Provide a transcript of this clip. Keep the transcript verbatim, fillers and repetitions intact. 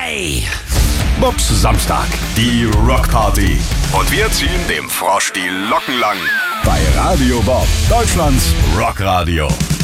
Ei. Bobs Samstag, die Rockparty. Und wir ziehen dem Frosch die Locken lang. Bei Radio Bob, Deutschlands Rockradio.